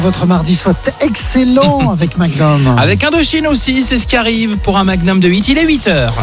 Votre mardi soit excellent avec Magnum. Avec Indochine aussi, c'est ce qui arrive pour un Magnum de 8, il est 8h.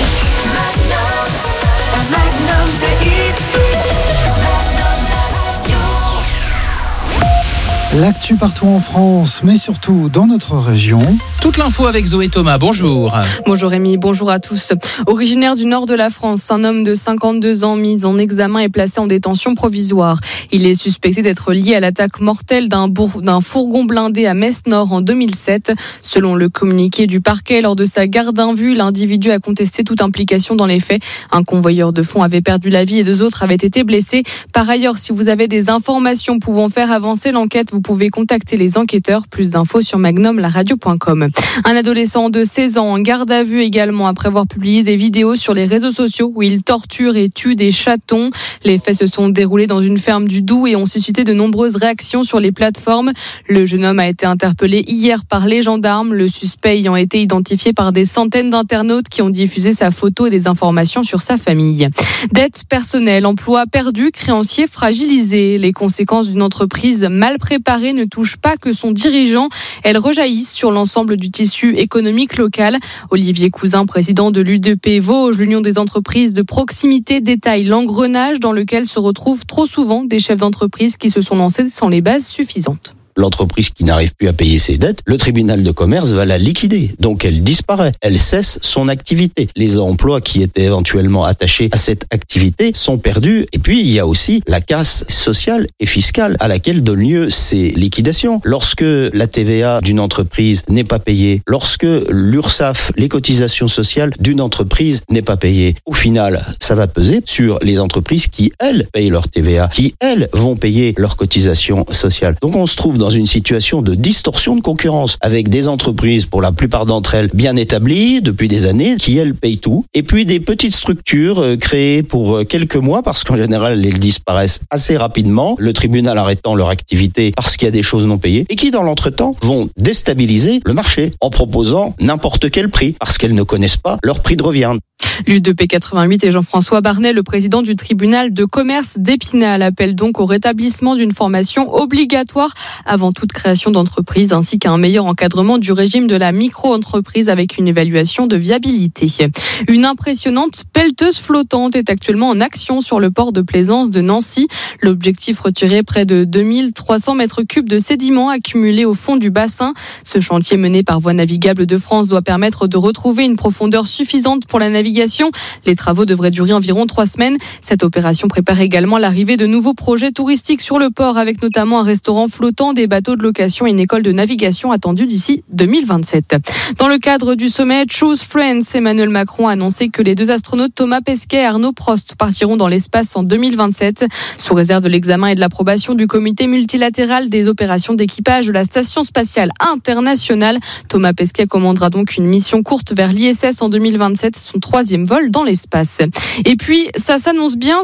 L'actu partout en France, mais surtout dans notre région. Toute l'info avec Zoé Thomas, bonjour. Bonjour Rémi, bonjour à tous. Originaire du nord de la France, un homme de 52 ans mis en examen est placé en détention provisoire. Il est suspecté d'être lié à l'attaque mortelle d'un fourgon blindé à Metz-Nord en 2007. Selon le communiqué du parquet, lors de sa garde à vue, l'individu a contesté toute implication dans les faits. Un convoyeur de fonds avait perdu la vie et 2 autres avaient été blessés. Par ailleurs, si vous avez des informations pouvant faire avancer l'enquête, vous pouvez contacter les enquêteurs. Plus d'infos sur magnumlaradio.com. Un adolescent de 16 ans en garde à vue également après avoir publié des vidéos sur les réseaux sociaux où il torture et tue des chatons. Les faits se sont déroulés dans une ferme du Doubs et ont suscité de nombreuses réactions sur les plateformes. Le jeune homme a été interpellé hier par les gendarmes, le suspect ayant été identifié par des centaines d'internautes qui ont diffusé sa photo et des informations sur sa famille. Dette personnelle, emploi perdu, créanciers fragilisés. Les conséquences d'une entreprise mal préparée ne touchent pas que son dirigeant. Elles rejaillissent sur l'ensemble du tissu économique local. Olivier Cousin, président de l'UDP Vosges, l'Union des entreprises de proximité, détaille l'engrenage dans lequel se retrouvent trop souvent des chefs d'entreprise qui se sont lancés sans les bases suffisantes. L'entreprise qui n'arrive plus à payer ses dettes, le tribunal de commerce va la liquider. Donc elle disparaît, elle cesse son activité. Les emplois qui étaient éventuellement attachés à cette activité sont perdus. Et puis il y a aussi la casse sociale et fiscale à laquelle donnent lieu ces liquidations. Lorsque la TVA d'une entreprise n'est pas payée, lorsque l'URSSAF, les cotisations sociales d'une entreprise n'est pas payée, au final, ça va peser sur les entreprises qui, elles, payent leur TVA, qui, elles, vont payer leurs cotisations sociales. Donc on se trouve dans une situation de distorsion de concurrence avec des entreprises, pour la plupart d'entre elles, bien établies depuis des années, qui elles payent tout, et puis des petites structures créées pour quelques mois, parce qu'en général elles disparaissent assez rapidement, le tribunal arrêtant leur activité parce qu'il y a des choses non payées, et qui dans l'entretemps vont déstabiliser le marché en proposant n'importe quel prix, parce qu'elles ne connaissent pas leur prix de revient. L'UDP 88 et Jean-François Barnet, le président du tribunal de commerce d'Épinal, appelle donc au rétablissement d'une formation obligatoire avant toute création d'entreprise, ainsi qu'à un meilleur encadrement du régime de la micro-entreprise avec une évaluation de viabilité. Une impressionnante pelleteuse flottante est actuellement en action sur le port de plaisance de Nancy. L'objectif, retirer près de 2300 mètres cubes de sédiments accumulés au fond du bassin. Ce chantier mené par Voies navigables de France doit permettre de retrouver une profondeur suffisante pour la navigation. Les travaux devraient durer environ 3 semaines. Cette opération prépare également l'arrivée de nouveaux projets touristiques sur le port, avec notamment un restaurant flottant, des bateaux de location et une école de navigation attendue d'ici 2027. Dans le cadre du sommet Choose Friends, Emmanuel Macron a annoncé que les 2 astronautes Thomas Pesquet et Arnaud Prost partiront dans l'espace en 2027. Sous réserve de l'examen et de l'approbation du comité multilatéral des opérations d'équipage de la Station spatiale internationale, Thomas Pesquet commandera donc une mission courte vers l'ISS en 2027, son 3e vol dans l'espace. Et puis, ça s'annonce bien.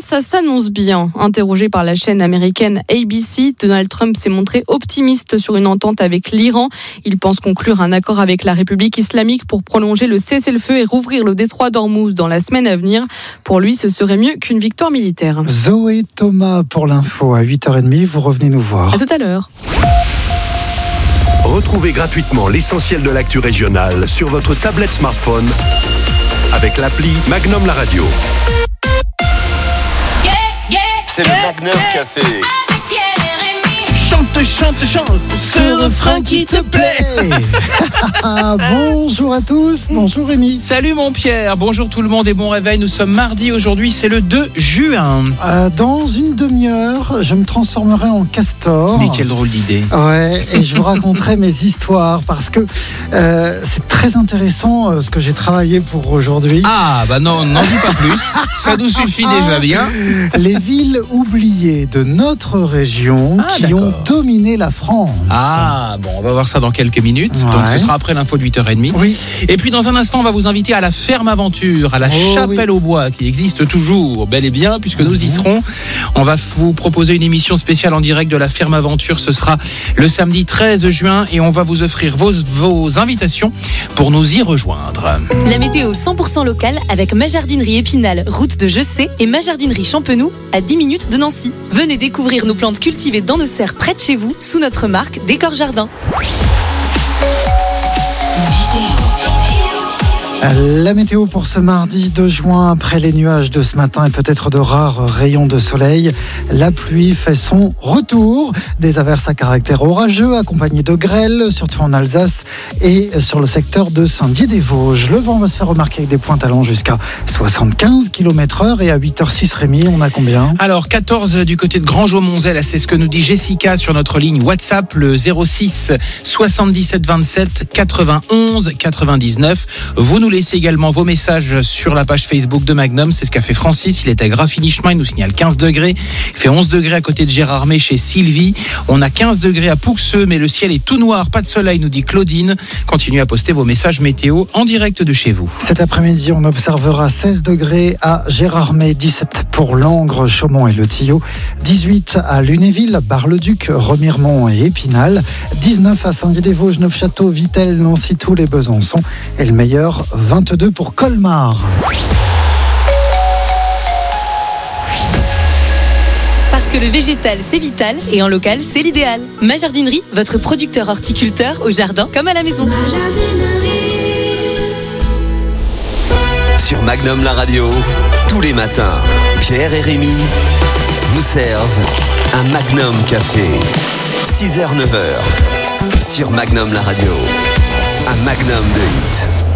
Interrogé par la chaîne américaine ABC, Donald Trump s'est montré optimiste sur une entente avec l'Iran. Il pense conclure un accord avec la République islamique pour prolonger le cessez-le-feu et rouvrir le détroit d'Ormuz dans la semaine à venir. Pour lui, ce serait mieux qu'une victoire militaire. Zoé Thomas pour l'info à 8h30. Vous revenez nous voir. À tout à l'heure. Retrouvez gratuitement l'essentiel de l'actu régionale sur votre tablette smartphone avec l'appli Magnum La Radio. C'est le Magnum Café. Chante, ce refrain qui te plaît. Bonjour à tous, bonjour Rémi. Salut mon Pierre, bonjour tout le monde et bon réveil. Nous sommes mardi aujourd'hui, c'est le 2 juin. Dans une demi-heure, je me transformerai en castor. Mais quelle drôle d'idée. Ouais, et je vous raconterai mes histoires parce que c'est très intéressant ce que j'ai travaillé pour aujourd'hui. Ah bah non, n'en dis pas plus, ça nous suffit déjà bien. Les villes oubliées de notre région qui ont dominé la France. Ah bon, on va voir ça dans quelques minutes. Ouais. Donc ce sera après l'info de 8h30. Oui. Et puis dans un instant, on va vous inviter à la ferme aventure, à la Chapelle aux Bois, qui existe toujours, bel et bien, puisque nous y serons. On va vous proposer une émission spéciale en direct de la ferme aventure. Ce sera le samedi 13 juin et on va vous offrir vos invitations pour nous y rejoindre. La météo 100% locale avec ma jardinerie Épinal, route de Jessé, et ma jardinerie Champenoux à 10 minutes de Nancy. Venez découvrir nos plantes cultivées dans nos serres près de chez vous. Rendez-vous sous notre marque Décor Jardin. La météo pour ce mardi 2 juin, après les nuages de ce matin et peut-être de rares rayons de soleil, la pluie fait son retour. Des averses à caractère orageux accompagnées de grêle, surtout en Alsace et sur le secteur de Saint-Dié-des-Vosges. Le vent va se faire remarquer avec des pointes allant jusqu'à 75 km/h et à 8h06, Rémi, on a combien ? Alors 14 du côté de Grangeau-Monzel, c'est ce que nous dit Jessica sur notre ligne WhatsApp, le 06 77 27 91 99. Vous nous laissez également vos messages sur la page Facebook de Magnum. C'est ce qu'a fait Francis. Il est à Graffy-Lichemin. Il nous signale 15 degrés. Il fait 11 degrés à côté de Gérardmer chez Sylvie. On a 15 degrés à Pouxeux, mais le ciel est tout noir. Pas de soleil, nous dit Claudine. Continuez à poster vos messages météo en direct de chez vous. Cet après-midi, on observera 16 degrés à Gérardmer, 17 pour Langres, Chaumont et Le Tillot, 18 à Lunéville, Bar-le-Duc, Remiremont et Épinal, 19 à Saint-Dié-des-Vosges, Neufchâteau, Vittel, Nancy, Toul et Besançon. Et le meilleur, 22 pour Colmar. Parce que le végétal, c'est vital et en local, c'est l'idéal. Ma Jardinerie, votre producteur horticulteur au jardin comme à la maison. Sur Magnum la radio, tous les matins, Pierre et Rémi vous servent un Magnum Café. 6h-9h, sur Magnum la radio, un Magnum de hits.